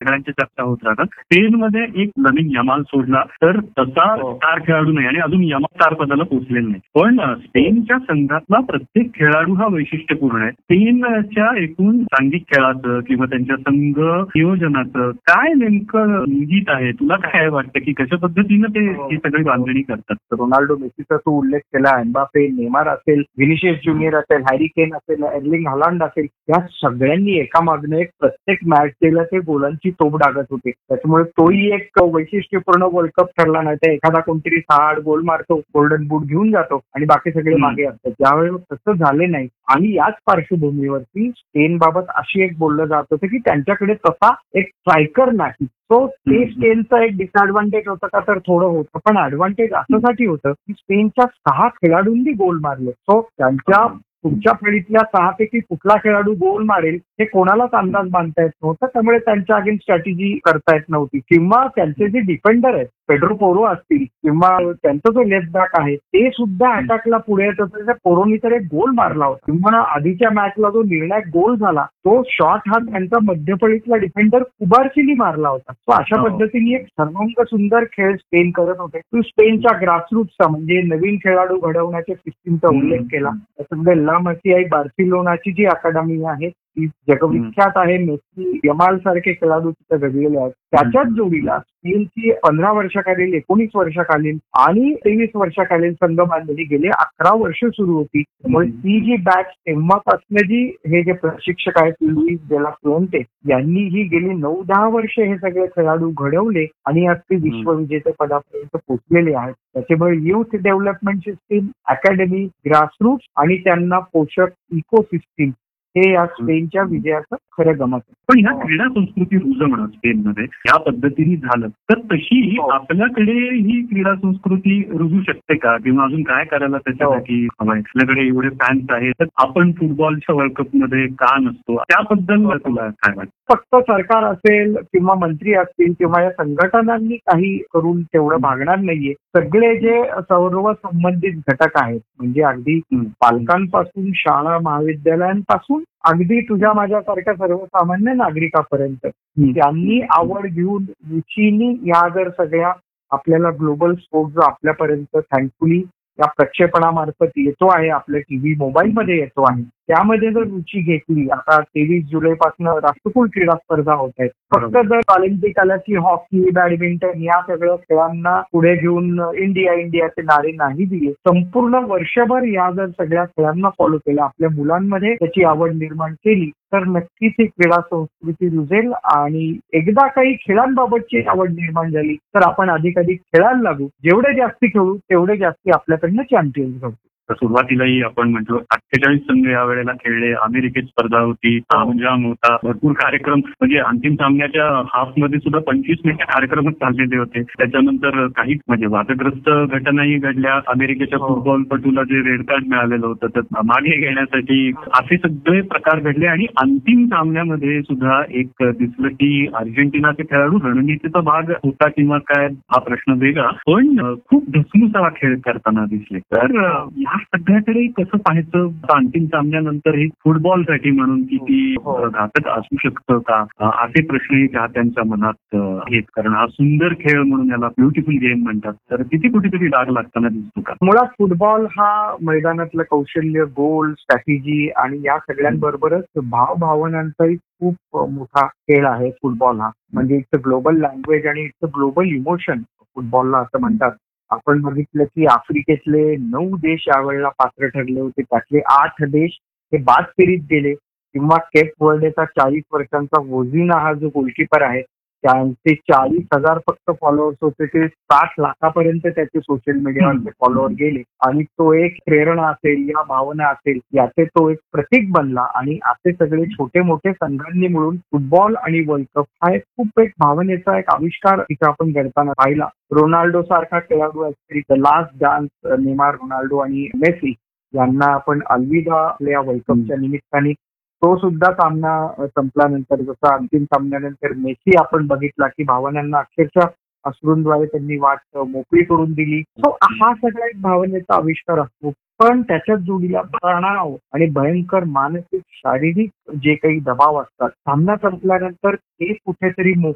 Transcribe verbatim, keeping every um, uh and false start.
सगळ्यांच्या चर्चा होत राहतात. स्पेनमध्ये एक नवीन यमाल सोडला तर तसा स्टार खेळाडू नाही आणि अजून यमाल स्टार पदाला पोहोचलेला नाही. पण स्पेनच्या संघातला प्रत्येक खेळाडू हा वैशिष्ट्यपूर्ण आहे. स्पेनच्या एकूण सांघिक खेळाचं किंवा त्यांच्या संघ नियोजनाचं काय नेमकं गीत आहे? तुला काय वाटतं की कशा पद्धतीनं ते ही सगळी बांधणी करतात? रोनाल्डो, मेसीचा तू उल्लेख केला, एम्बापे, नेमार असेल, व्हिनिशियस ज्युनियर असेल, हॅरी केन असेल, एर्लिंग हालांड असेल, या सगळ्यांनी एकामागनं एक प्रत्येक मॅच केला ते गोलांची तोफ डागत होते. त्याच्यामुळे तोही एक वैशिष्ट्यपूर्ण वर्ल्ड कप ठरला. नाही तर एखादा कोणतरी सहा आठ गोल मारतो, गोल्डन बूट घेऊन जातो आणि बाकी सगळे मागे असतात. त्यावेळी तसं झाले नाही. आणि याच पार्श्वभूमीवरती स्पेन बाबत अशी एक बोललं जात होतं की त्यांच्याकडे तसा एक स्ट्रायकर नाही. तो ते स्पेनचा एक डिसएडव्हान्टेज होतं का तर थोडं होतं, पण ऍडव्हान्टेज अशासाठी होतं की स्पेनच्या सहा खेळाडूंनी गोल मारले. सो त्यांच्या पुढच्या फळीतल्या सहापैकी कुठला खेळाडू गोल मारेल हे कोणालाच अंदाज बांधता येत नव्हता. त्यामुळे त्यांच्या अगेन्स्ट स्ट्रॅटेजी करता येत नव्हती. किंवा त्यांचे जे डिफेंडर आहेत, पेड्रो पोरो असतील किंवा त्यांचा जो लेफ्ट बॅक आहे ते सुद्धा अटॅकला पुढे येत होते. पोरोनी तर एक गोल मारला होता. किंवा आधीच्या मॅचला जो निर्णायक गोल झाला तो शॉट हा त्यांचा मध्यफळीतला डिफेंडर कुबार्सीनी मारला होता. तो अशा पद्धतीने एक सर्वांग सुंदर खेळ स्पेन करत होते. तू स्पेनच्या ग्रासरूटचा म्हणजे नवीन खेळाडू घडवण्याच्या सिस्टीमचा उल्लेख केला. त्याच्यामध्ये ला मसिया बार्सिलोनाची जी अकादमी आहे ती जगविख्यात आहे. मेसी, यमाल सारखे खेळाडू तिथे घडलेले आहेत. त्याच्याच जोडीला स्पेनची पंधरा वर्षाखालील, एकोणीस वर्षाखालील आणि तेवीस वर्षाखालील संघ बांधणी गेली अकरा वर्ष सुरू होती. त्यामुळे ती जी बॅच तेव्हापासून जी हे जे प्रशिक्षक आहेत लुईस दे ला फ्युएंटे यांनी ही गेली नऊ दहा वर्ष हे सगळे खेळाडू घडवले आणि आज ते विश्वविजेते पदापर्यंत पोहोचलेले आहेत. त्याच्यामुळे youth development system, academy, grassroots आणि त्यांना पोषक इकोसिस्टीम हे या स्पेनच्या विजयाचं खरं गमत आहे. पण ह्या क्रीडा संस्कृती रुजवणं स्पेनमध्ये या पद्धतीने झालं तर तशी आपल्याकडे ही क्रीडा संस्कृती रुजू शकते का? किंवा अजून काय करायला त्याच्यासाठी हवंय? आपल्याकडे एवढे फॅन्स आहेत तर आपण फुटबॉलच्या वर्ल्ड कप मध्ये का नसतो? त्याबद्दल तुला काय वाटतं? फक्त सरकार असेल किंवा मंत्री असतील किंवा या संघटनांनी काही करून तेवढं भागणार नाहीये. सगळे जे सर्व संबंधित घटक आहेत म्हणजे अगदी पालकांपासून, शाळा महाविद्यालयांपासून अगदी तुझ्या माझ्यासारख्या सर्वसामान्य नागरिकापर्यंत त्यांनी आवड घेऊन रुचीनी या जर सगळ्या आपल्याला ग्लोबल स्पोर्ट जो आपल्यापर्यंत थँकफुली या प्रक्षेपणामार्फत येतो आहे, आपल्या टीव्ही मोबाईलमध्ये येतो आहे, त्यामध्ये जर रुची घेतली. आता तेवीस जुलै पासून राष्ट्रकुल क्रीडा स्पर्धा होत आहेत. फक्त जर ऑलिम्पिक आल्या की हॉकी, बॅडमिंटन या सगळ्या खेळांना पुढे घेऊन इंडिया इंडियाचे नारे नाही दिले, संपूर्ण वर्षभर या जर सगळ्या खेळांना फॉलो केलं, आपल्या मुलांमध्ये त्याची आवड निर्माण केली तर नक्कीच ही क्रीडा संस्कृती रुजेल. आणि एकदा काही खेळांबाबतची आवड निर्माण झाली तर आपण अधिक अधिक खेळायला लागू. जेवढे जास्ती खेळू तेवढे जास्ती आपल्याकडनं चॅम्पियन्स घडू. सुरुवातीलाही आपण म्हटलो अठ्ठेचाळीस संघ या वेळेला खेळले. अमेरिकेत स्पर्धा होती, तामझाम होता, भरपूर कार्यक्रम. म्हणजे अंतिम सामन्याच्या हाफ मध्ये सुद्धा पंचवीस मिनिट कार्यक्रमच चाललेले होते. त्याच्यानंतर काही म्हणजे वादग्रस्त घटनाही घडल्या. अमेरिकेच्या फुटबॉलपटूला जे रेड कार्ड मिळालेलं होतं तर मागे घेण्यासाठी असे सगळे प्रकार घडले. आणि अंतिम सामन्यामध्ये सुद्धा एक दिसलं की अर्जेंटिनाचे खेळाडू रणनीतीचा भाग होता किंवा काय हा प्रश्न वेगळा, पण खूप धसमुसावा खेळ करताना दिसले. तर या सगळ्याकडे कसं पाहायचं? अंतिम सामन्यानंतर हे फुटबॉलसाठी म्हणून किती घातक असू शकतं का असे प्रश्नही चाहत्यांच्या मनात आहेत. कारण हा सुंदर खेळ म्हणून याला ब्युटिफुल गेम म्हणतात. तर किती कुठेतरी डाग लागताना दिसतो का? मुळात फुटबॉल हा मैदानातलं कौशल्य, गोल, स्ट्रॅटेजी आणि या सगळ्यांबरोबरच भावभावनांचाही खूप मोठा खेळ आहे फुटबॉल हा. म्हणजे इट्स अ ग्लोबल लँग्वेज आणि इट्स अ ग्लोबल इमोशन फुटबॉलला असं म्हणतात. आपण बघितलं की आफ्रिकेतले नऊ देश यावेळेला पात्र ठरले होते. त्यातले आठ देश हे बाद फेरीत गेले. किंवा केप वर्डेचा चाळीस वर्षांचा वोझिना हा जो गोलकीपर आहे त्यांचे चाळीस हजार फक्त फॉलोअर्स होते, ते साठ लाखापर्यंत त्याचे सोशल मीडियावरचे फॉलोअर गेले. आणि तो एक प्रेरणा असेल, या भावना असेल, याचे तो एक प्रतीक बनला. आणि असे सगळे छोटे मोठे संघांनी मिळून फुटबॉल आणि वर्ल्ड कप हा एक खूप एक भावनेचा एक आविष्कार इथे आपण घडताना पाहिला. रोनाल्डो सारखा खेळाडू असतील, the last dance, Neymar, Ronaldo आणि मेसी यांना आपण अलविदा या वर्ल्ड कपच्या निमित्ताने. तो सुद्धा सामना संपल्यानंतर जसा अंतिम सामन्यानंतर मेसी आपण बघितला की भावनांना अक्षरशः अश्रूंद्वारे त्यांनी वाट मोकळी करून दिली. सो हा सगळा एक भावनेचा आविष्कार असतो. पण त्याच्याच जोडीला तणाव आणि भयंकर मानसिक, शारीरिक जे काही दबाव असतात सामना संपल्यानंतर ते कुठेतरी